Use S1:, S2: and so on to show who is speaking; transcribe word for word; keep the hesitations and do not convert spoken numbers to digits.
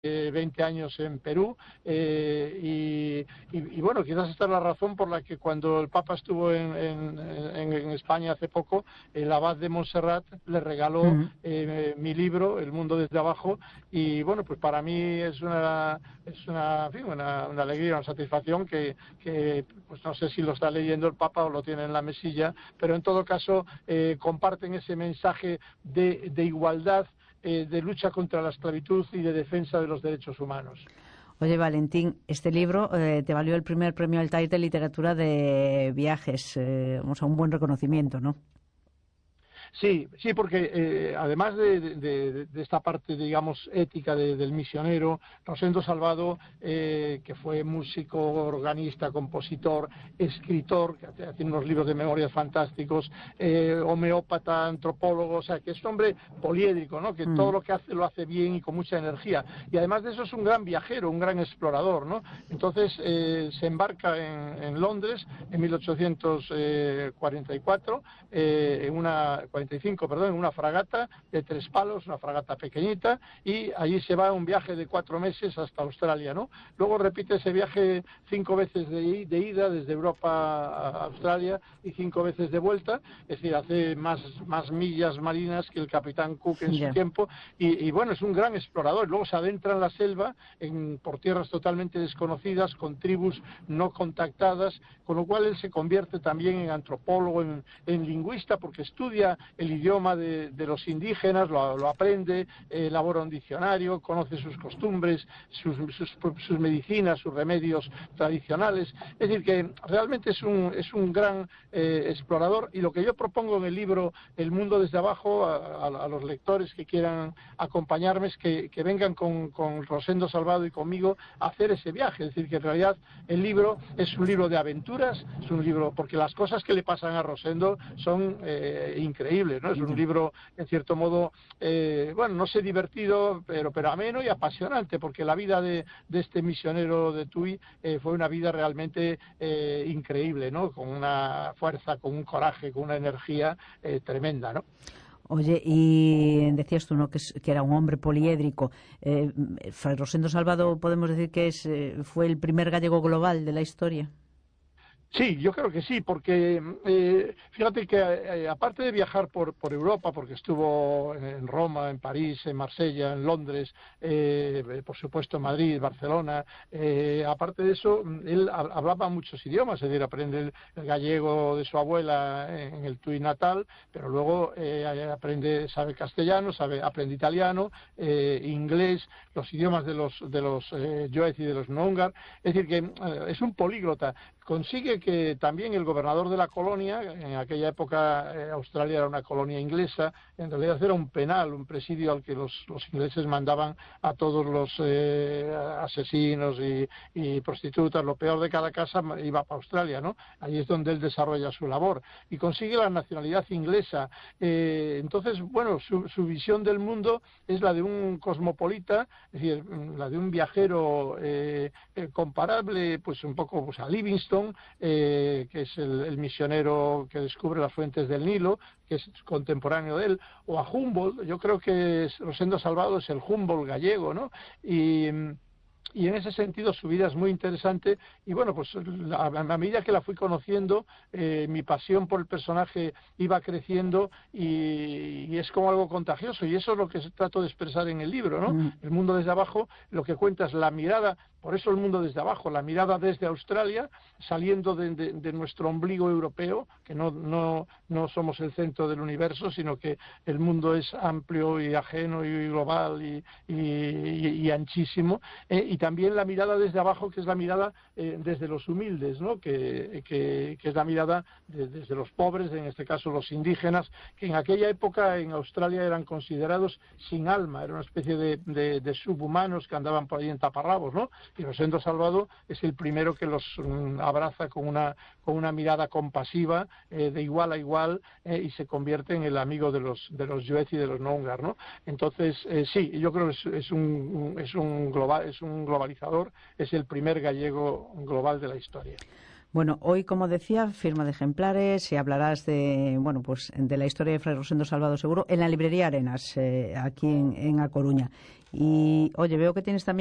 S1: veinte años en Perú eh, y, y, y bueno, quizás esta es la razón por la que cuando el Papa estuvo en, en, en, en España hace poco, el abad de Montserrat le regaló
S2: Mm.
S1: eh, mi libro, El mundo desde abajo, y bueno, pues para mí es una es una, en fin, una, una alegría, una satisfacción que, que pues no sé si lo está leyendo el Papa o lo tiene en la mesilla, pero en todo caso eh, comparten ese mensaje de, de igualdad, Eh, de lucha contra la esclavitud y de defensa de los derechos humanos.
S2: Oye, Valentín, este libro eh, te valió el primer premio Altair de literatura de viajes, eh, o sea, un buen reconocimiento, ¿no?
S1: Sí, sí, porque eh, además de, de, de esta parte, digamos, ética de, del misionero, Rosendo Salvado, eh, que fue músico, organista, compositor, escritor, que tiene unos libros de memorias fantásticos, eh, homeópata, antropólogo, o sea, que es un hombre poliédrico, ¿no? Que
S2: Mm.
S1: todo lo que hace lo hace bien y con mucha energía. Y además de eso es un gran viajero, un gran explorador, ¿no? Entonces eh, se embarca en, en Londres en mil ochocientos cuarenta y cuatro, eh, en una cuarenta y cinco, perdón, en una fragata de tres palos, una fragata pequeñita, y allí se va a un viaje de cuatro meses hasta Australia, ¿no? Luego repite ese viaje cinco veces de, de ida desde Europa a Australia y cinco veces de vuelta, es decir, hace más, más millas marinas que el capitán Cook en su
S2: Ya.
S1: tiempo, y, y bueno, es un gran explorador. Luego se adentra en la selva, en, por tierras totalmente desconocidas, con tribus no contactadas, con lo cual él se convierte también en antropólogo, en, en lingüista, porque estudia el idioma de, de los indígenas, lo, lo aprende, eh, elabora un diccionario, conoce sus costumbres, sus, sus, sus medicinas, sus remedios tradicionales. Es decir, que realmente es un, es un gran eh, explorador, y lo que yo propongo en el libro El mundo desde abajo a, a, a los lectores que quieran acompañarme es que, que vengan con, con Rosendo Salvado y conmigo a hacer ese viaje. Es decir, que en realidad el libro es un libro de aventuras, es un libro porque las cosas que le pasan a Rosendo son eh, increíbles, ¿no? Es un libro, en cierto modo, eh, bueno, no sé, divertido, pero, pero ameno y apasionante, porque la vida de, de este misionero de Tui eh, fue una vida realmente eh, increíble, ¿no? Con una fuerza, con un coraje, con una energía eh, tremenda, ¿no?
S2: Oye, y decías tú, ¿no?, que, es, que era un hombre poliédrico. Eh, Fray Rosendo Salvado, podemos decir que es, eh, fue el primer gallego global de la historia.
S1: Sí, yo creo que sí, porque eh, fíjate que eh, aparte de viajar por, por Europa, porque estuvo en Roma, en París, en Marsella, en Londres, eh, por supuesto en Madrid, Barcelona, eh, aparte de eso, él hablaba muchos idiomas, es decir, aprende el, el gallego de su abuela en el Tui natal, pero luego eh, aprende, sabe castellano, sabe, aprende italiano, eh, inglés, los idiomas de los de los eh, Yoez y de los Noongar, es decir, que eh, es un políglota. Consigue que también el gobernador de la colonia, en aquella época eh, Australia era una colonia inglesa, en realidad era un penal, un presidio al que los, los ingleses mandaban a todos los eh, asesinos y, y prostitutas, lo peor de cada casa iba para Australia, ¿no? Ahí es donde él desarrolla su labor y consigue la nacionalidad inglesa. Eh, entonces, bueno, su, su visión del mundo es la de un cosmopolita, es decir, la de un viajero eh, eh, comparable, pues un poco pues, a Livingstone, Eh, que es el, el misionero que descubre las fuentes del Nilo, que es contemporáneo de él, o a Humboldt. Yo creo que Rosendo Salvado es el Humboldt gallego, ¿no? Y y en ese sentido su vida es muy interesante, y bueno, pues a, a medida que la fui conociendo, eh, mi pasión por el personaje iba creciendo, y, y es como algo contagioso, y eso es lo que trato de expresar en el libro, ¿no?
S2: Mm.
S1: El mundo desde abajo, lo que cuenta es la mirada, por eso el mundo desde abajo, la mirada desde Australia, saliendo de, de, de nuestro ombligo europeo, que no, no, no somos el centro del universo, sino que el mundo es amplio y ajeno y global y, y, y, y anchísimo, eh, y también la mirada desde abajo, que es la mirada eh, desde los humildes, ¿no? que, que, que es la mirada de, desde los pobres, en este caso los indígenas, que en aquella época en Australia eran considerados sin alma, era una especie de, de, de subhumanos que andaban por ahí en taparrabos, ¿no? Y Rosendo Salvado es el primero que los um, abraza con una, con una mirada compasiva, eh, de igual a igual, eh, y se convierte en el amigo de los de los Yoez y de los Noongar, ¿no? Entonces, eh, sí, yo creo que es, es, un, es, un global, es un globalizador, es el primer gallego global de la historia.
S2: Bueno, hoy, como decía, firma de ejemplares, y hablarás de, bueno, pues de la historia de Fray Rosendo Salvado, seguro, en la librería Arenas, eh, aquí en, en A Coruña. Y, oye, veo que tienes también